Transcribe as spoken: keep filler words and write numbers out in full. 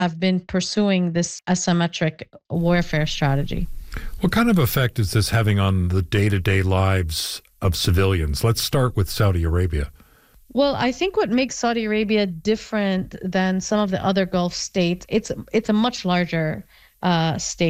have been pursuing this asymmetric warfare strategy. What kind of effect is this having on the day-to-day lives of civilians? Let's start with Saudi Arabia. Well, I think what makes Saudi Arabia different than some of the other Gulf states, it's it's a much larger uh, state.